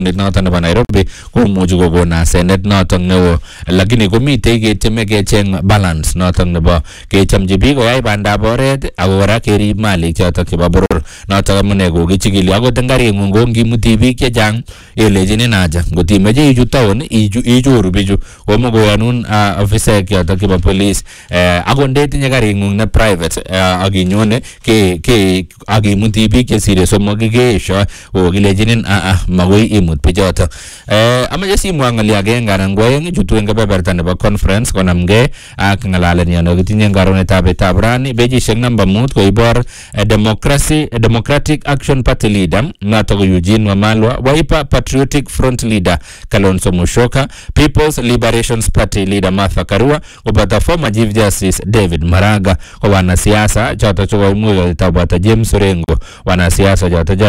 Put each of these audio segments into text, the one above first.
noton nebo Nairobi komuchi kokon asenet noton neo, lakini komitei ketieme kecheng balance noton nebo kechomchi biik koyai bandab oret ako kora kerib malik chotok chebo boror. Notok amune kokichikili akot eng karing'ung ko ngimuti biik chechang ilechinin haja ngot imeche ichut town ichoru bichu komokoyanun ofisaek chotok chebo police akot ndetinye karing'ung ne private akinyone akimuti biik chesire somok keesho kokilechinin magoi imut bichotok. Amache simwa ng'ali agenge anan ko aeng chutu eng kebeberta nebo conference konamgei ak ng'alalenyo nekitinye eng karonetab betab rani pejishek namba 5 koibor Democratic Action Party leader notok ko Eugene Wamalwa, Wiper Patriotic Front leader Kalonzo Musyoka, People's Liberations Party leader Martha Karua koboto former Chief Justice David Maraga ko wanasiasa chotok chekoimuch kotabata James Orengo, wanasiasa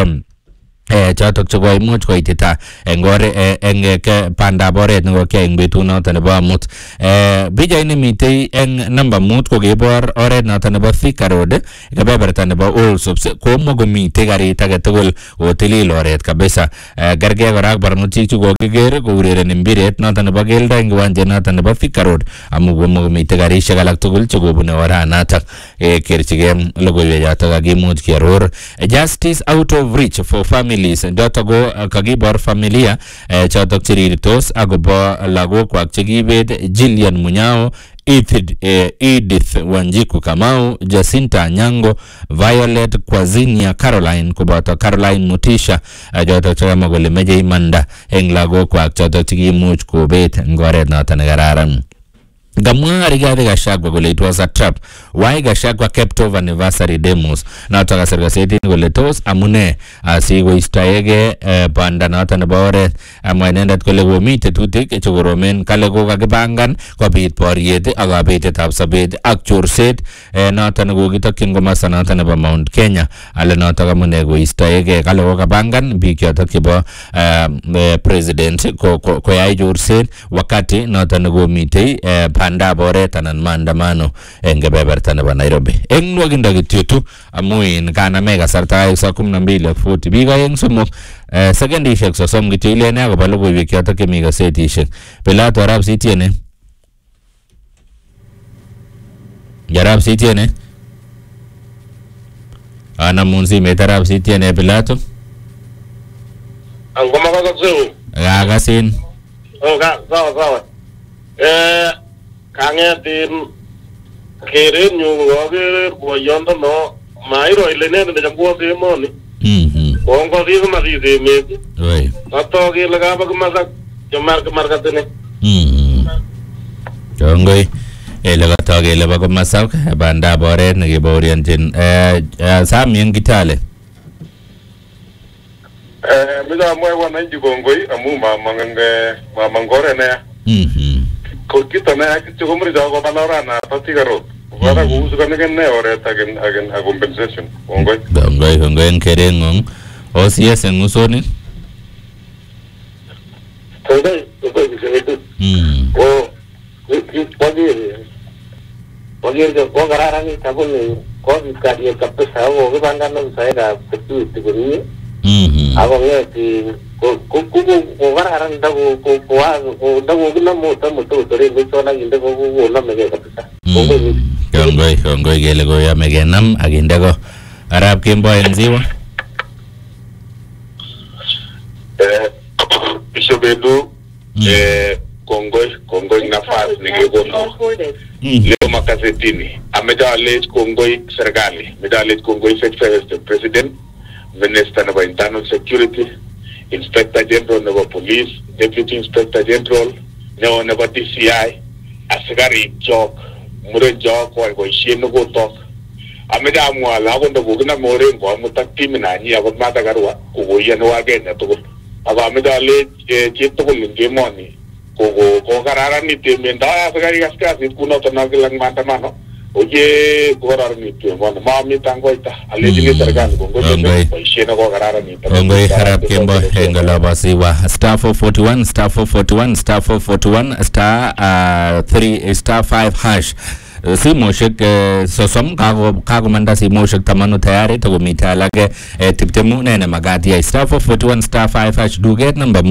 chotok chekoimuch koitita eng bandab oret nekokiyai eng betut noto nebo amut. Pichaini mitei eng namba 5 kokebor oret noto nebo Thika Road kebeberta nebo Allsops komokomitei karit age tugul kotilil oret kabisa. Kergei kora ak barnotik chekokiker kourereni mpiret noto nebo keldo eng kiwanjet noto nebo Thika Road amu komokomitei karishek alak tugul chekobune oranatak. Kerchigei logoiwechotok kakimuch kiaror. Justice out of reach for families jotok ko kakibor familia chotok cherirtos akobo lagokwak chekibet Jillian Munyao, Edith Wanjiku Kamau, Jacinta Nyango, Violet Kwazinia Caroline koboto Caroline Mutisha jotok chekama kole meche imanda eng lagokwak chotok chekimuch kobet eng oret noto nekararan. Gamwa Rigathi Gachagua kole it was a trap. Why Gachagua kept off anniversary demos? Notok kasir gazetit kole tos amune asikoistoege banda noto nebo oret. Amwa inendet kole komi tetutik chekoromen kale kokakipangan kobit boriet ak kabetetab sobet ak chorset noto nekokitokyin komasta noto nebo Mount Kenya. Ale notok amune koistoege kale kokapangan biik chotok chebo president koyai chorset wakati noto nekomitei bandab oret anan maandamano eng kebeberta nebo Nairobi. Eng nwakindo kityo tu amu kaname kasarta 12:40 biik aeng somok sekendishek 30 kityo ilene akobo logoiwek chotok chemi gazetishek. Pilato arap sitiene Jarab sitiene anamun simet arap sitiene Pilato angoma kakaseu kakasin sawa kangetin keren nyungokere boyondo no mairo ile nende jambo semoni bongo sisi masisi meti ato kile kaba kumasak markatene Kongoi ele katokele ba komasak bandab oret nekibaorianchin Samien Kitale mida mwe wananchi kongoi amu mamangore ne kita na kitu kumri jago balorana Thika Road wala kuhusu ne oret again a compensation kongoi kerengong OCS eng usoni kongoi ko gararani tabuni ko dikari kabisa wo kibanda no saida security kuni ako ngeti ko gararan dago gina moto tore bichona ginde ko na mege kabisa kongoi gele go ya mege nam aginde go arab kimbo enziwa isobedu kongoi nafasi ningegono leo makazetini amejale kongoi serikali medale kongoi secretary president minister of internal security inspector general of police deputy inspector general neo nebo DCI askari jok mure jok ko shino go tok ameja mwala ko ndo gina more ngo amutak timina nyi abot mata garwa ko yeno wa Kenya to aba medale chito ko lingemoni ko kararani temenda askari askari kuno to nagilang maandamano oye kugararani temenda mami tangoita alejini serikali ko shino ko kararani kongoi harap kembo hengala basiwa star 441 star 5 hash simoshek sosom kagomanda simoshek 10 tayari takomite alage 20 nene magat yai *441*5# duget namba